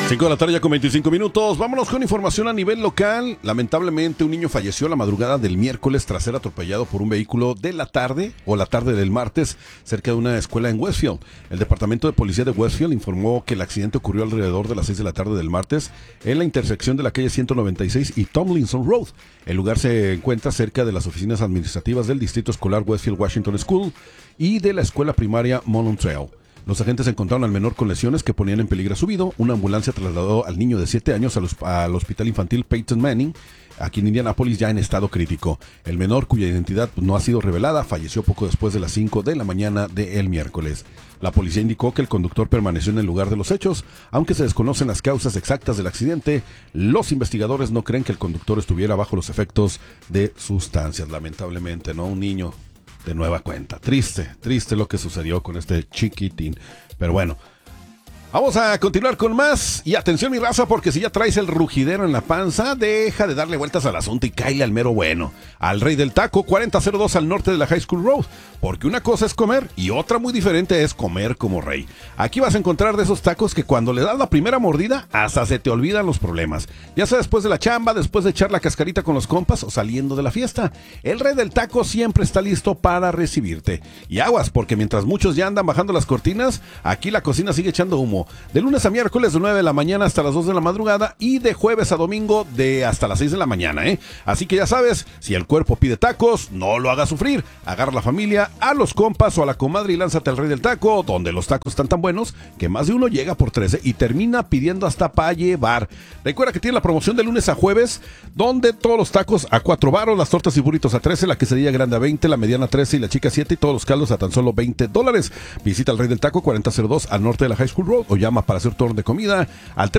5 de la tarde ya con 25 minutos. Vámonos con información a nivel local. Lamentablemente un niño falleció la madrugada del miércoles tras ser atropellado por un vehículo de la tarde o la tarde del martes cerca de una escuela en Westfield. El departamento de policía de Westfield informó que el accidente ocurrió alrededor de las 6 de la tarde del martes en la intersección de la calle 196 y Tomlinson Road. El lugar se encuentra cerca de las oficinas administrativas del distrito escolar Westfield Washington School y de la escuela primaria Mullen Trail. Los agentes encontraron al menor con lesiones que ponían en peligro su vida. Una ambulancia trasladó al niño de 7 años al hospital infantil Peyton Manning, aquí en Indianápolis, ya en estado crítico. El menor, cuya identidad no ha sido revelada, falleció poco después de las 5 de la mañana del miércoles. La policía indicó que el conductor permaneció en el lugar de los hechos. Aunque se desconocen las causas exactas del accidente, los investigadores no creen que el conductor estuviera bajo los efectos de sustancias. Lamentablemente, ¿no? Un niño de nueva cuenta. Triste lo que sucedió con este chiquitín. Pero bueno, vamos a continuar con más. Y atención, mi raza, porque si ya traes el rugidero en la panza, deja de darle vueltas al asunto y cáile al mero bueno. Al Rey del Taco, 4002 al norte de la High School Road. Porque una cosa es comer y otra muy diferente es comer como rey. Aquí vas a encontrar de esos tacos que cuando le das la primera mordida, hasta se te olvidan los problemas. Ya sea después de la chamba, después de echar la cascarita con los compas o saliendo de la fiesta. El Rey del Taco siempre está listo para recibirte. Y aguas, porque mientras muchos ya andan bajando las cortinas, aquí la cocina sigue echando humo. De lunes a miércoles de 9 de la mañana hasta las 2 de la madrugada y de jueves a domingo de hasta las 6 de la mañana, ¿eh? Así que ya sabes, si el cuerpo pide tacos, no lo hagas sufrir. Agarra a la familia, a los compas o a la comadre y lánzate al Rey del Taco, donde los tacos están tan buenos que más de uno llega por 13 y termina pidiendo hasta para llevar. Recuerda que tiene la promoción de lunes a jueves, donde todos los tacos a 4 varos, las tortas y burritos a 13, la quesadilla grande a 20, la mediana a 13 y la chica 7 y todos los caldos a tan solo $20. Visita al Rey del Taco, 4002 al norte de la High School Road o llama para hacer tu orden de comida al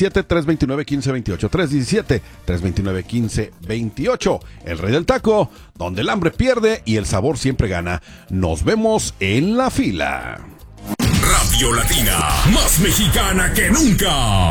317-329-1528, 317-329-1528. El Rey del Taco, donde el hambre pierde y el sabor siempre gana. Nos vemos en la fila. Radio Latina, más mexicana que nunca.